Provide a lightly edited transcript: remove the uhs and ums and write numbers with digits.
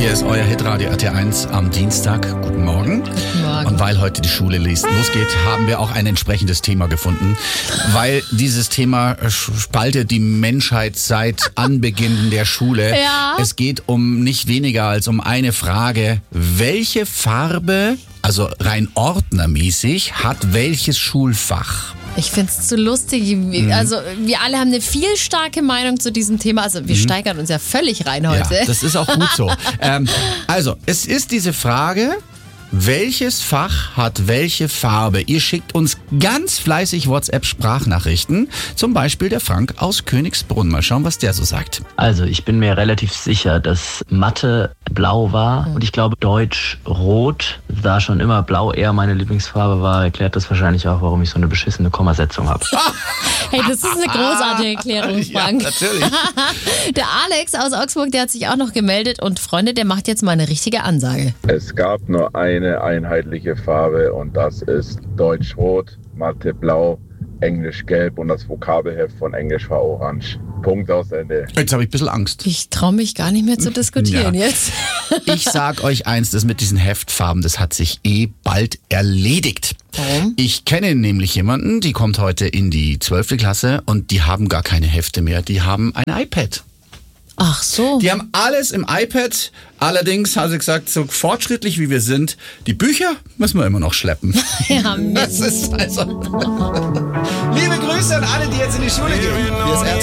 Hier ist euer Hitradio RT1 am Dienstag. Guten Morgen. Guten Morgen. Und weil heute die Schule losgeht, haben wir auch ein entsprechendes Thema gefunden. Weil dieses Thema spaltet die Menschheit seit Anbeginn der Schule. Ja. Es geht um nicht weniger als um eine Frage. Welche Farbe, also rein ordnermäßig, hat welches Schulfach? Ich find's zu lustig. Also wir alle haben eine viel starke Meinung zu diesem Thema. Also wir steigern uns ja völlig rein heute. Ja, das ist auch gut so. Also, es ist diese Frage, welches Fach hat welche Farbe? Ihr schickt uns ganz fleißig WhatsApp-Sprachnachrichten. Zum Beispiel der Frank aus Königsbrunn. Mal schauen, was der so sagt. Also ich bin mir relativ sicher, dass Mathe blau war und ich glaube Deutsch rot. Da schon immer blau eher meine Lieblingsfarbe war, erklärt das wahrscheinlich auch, warum ich so eine beschissene Kommasetzung habe. Hey, das ist eine großartige Erklärung, Frank. Ja, natürlich. Der Alex aus Augsburg, der hat sich auch noch gemeldet und Freunde, der macht jetzt mal eine richtige Ansage. Es gab nur eine einheitliche Farbe und das ist Deutsch rot, Mathe blau, Englisch gelb und das Vokabelheft von Englisch war orange. Punkt, aus Ende. Jetzt habe ich ein bisschen Angst. Ich traue mich gar nicht mehr zu diskutieren Ja. jetzt. Ich sag euch eins, das mit diesen Heftfarben, das hat sich bald erledigt. Warum? Ich kenne nämlich jemanden, die kommt heute in die 12. Klasse und die haben gar keine Hefte mehr, die haben ein iPad. Ach so. Die haben alles im iPad, allerdings, hat sie gesagt, so fortschrittlich wie wir sind, die Bücher müssen wir immer noch schleppen. Ja, Das ist also... Liebe Grüße an alle, die jetzt in die Schule gehen. Hier ist RT.